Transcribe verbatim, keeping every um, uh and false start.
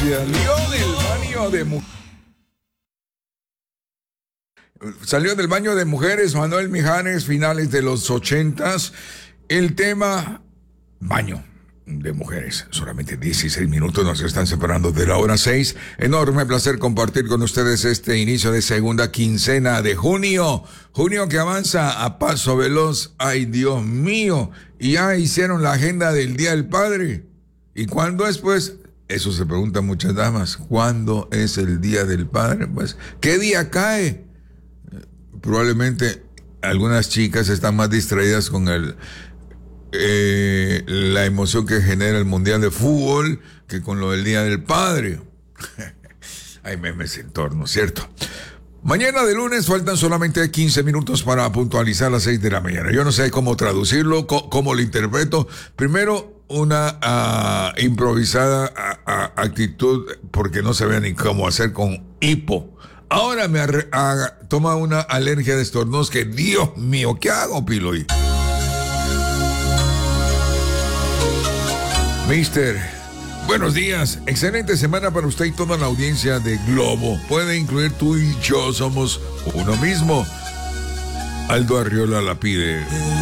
Salió del baño de mujeres. Salió del baño de mujeres Manuel Mijares, finales de los ochentas. El tema, baño de mujeres. Solamente dieciséis minutos nos están separando de la hora seis. Enorme placer compartir con ustedes este inicio de segunda quincena de junio. Junio que avanza a paso veloz. Ay, Dios mío. Y ya hicieron la agenda del Día del Padre. ¿Y cuándo es, pues? Eso se preguntan muchas damas. ¿Cuándo es el Día del Padre? Pues, ¿qué día cae? Probablemente algunas chicas están más distraídas con el eh, la emoción que genera el Mundial de Fútbol que con lo del Día del Padre. Hay memes en torno, ¿cierto? Mañana de lunes faltan solamente quince minutos para puntualizar las seis de la mañana. Yo no sé cómo traducirlo, co- cómo lo interpreto. Primero, una uh, improvisada uh, uh, actitud, porque no sabía ni cómo hacer con hipo. Ahora me arre- uh, toma una alergia de estornudos que, Dios mío, ¿qué hago, Piloy? Mister, buenos días. Excelente semana para usted y toda la audiencia de Globo. Puede incluir tú y yo, somos uno mismo. Aldo Arriola la pide.